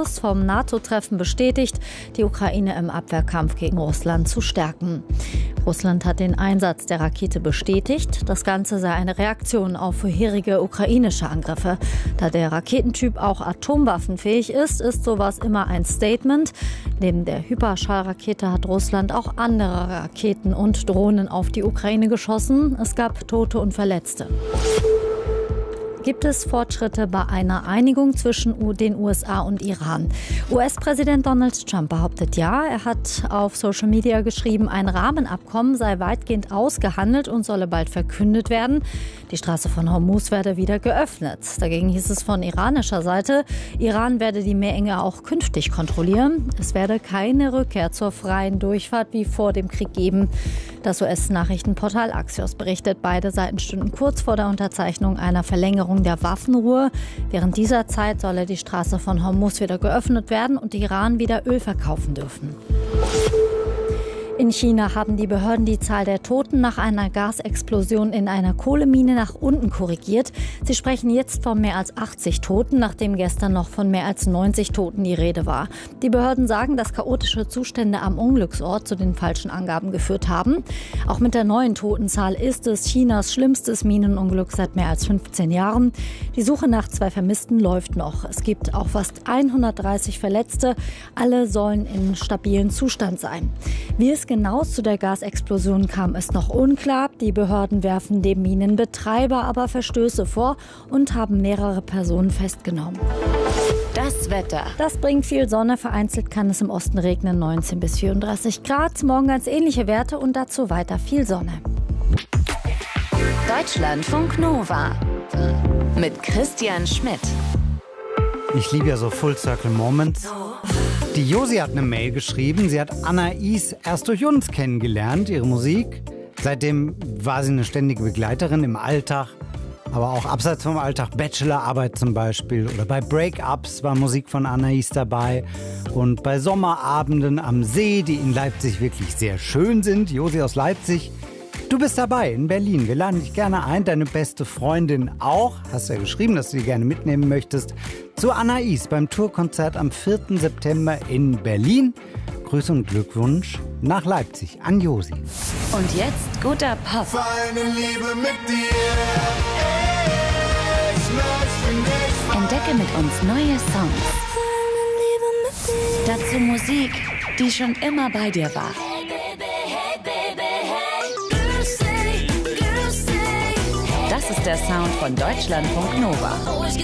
Kurs vom NATO-Treffen bestätigt, die Ukraine im Abwehrkampf gegen Russland zu stärken. Russland hat den Einsatz der Rakete bestätigt. Das Ganze sei eine Reaktion auf vorherige ukrainische Angriffe. Da der Raketentyp auch atomwaffenfähig ist, ist sowas immer ein Statement. Neben der Hyperschallrakete hat Russland auch andere Raketen und Drohnen auf die Ukraine geschossen. Es gab Tote und Verletzte. Gibt es Fortschritte bei einer Einigung zwischen den USA und Iran? US-Präsident Donald Trump behauptet ja. Er hat auf Social Media geschrieben, ein Rahmenabkommen sei weitgehend ausgehandelt und solle bald verkündet werden. Die Straße von Hormuz werde wieder geöffnet. Dagegen hieß es von iranischer Seite, Iran werde die Meerenge auch künftig kontrollieren. Es werde keine Rückkehr zur freien Durchfahrt wie vor dem Krieg geben. Das US-Nachrichtenportal Axios berichtet, beide Seiten stünden kurz vor der Unterzeichnung einer Verlängerung der Waffenruhe. Während dieser Zeit solle die Straße von Hormuz wieder geöffnet werden und Iran wieder Öl verkaufen dürfen. In China haben die Behörden die Zahl der Toten nach einer Gasexplosion in einer Kohlemine nach unten korrigiert. Sie sprechen jetzt von mehr als 80 Toten, nachdem gestern noch von mehr als 90 Toten die Rede war. Die Behörden sagen, dass chaotische Zustände am Unglücksort zu den falschen Angaben geführt haben. Auch mit der neuen Totenzahl ist es Chinas schlimmstes Minenunglück seit mehr als 15 Jahren. Die Suche nach 2 Vermissten läuft noch. Es gibt auch fast 130 Verletzte. Alle sollen in stabilem Zustand sein. Wie es genau zu der Gasexplosion kam, ist noch unklar. Die Behörden werfen dem Minenbetreiber aber Verstöße vor und haben mehrere Personen festgenommen. Das Wetter. Das bringt viel Sonne. Vereinzelt kann es im Osten regnen, 19 bis 34 Grad. Morgen ganz ähnliche Werte und dazu weiter viel Sonne. Deutschlandfunk Nova mit Christian Schmidt. Ich liebe ja so Full Circle Moments. Die Josi hat eine Mail geschrieben. Sie hat Anais erst durch uns kennengelernt, ihre Musik. Seitdem war sie eine ständige Begleiterin im Alltag, aber auch abseits vom Alltag, Bachelorarbeit zum Beispiel. Oder bei Breakups war Musik von Anais dabei. Und bei Sommerabenden am See, die in Leipzig wirklich sehr schön sind. Josi aus Leipzig. Du bist dabei in Berlin. Wir laden dich gerne ein, deine beste Freundin auch. Hast ja geschrieben, dass du sie gerne mitnehmen möchtest. Zu Anais beim Tourkonzert am 4. September in Berlin. Grüße und Glückwunsch nach Leipzig an Josi. Und jetzt guter Pop. Feine Liebe mit dir. Ich möchte nicht. Entdecke mit uns neue Songs. Dazu Musik, die schon immer bei dir war. Das ist der Sound von Deutschlandfunk Nova.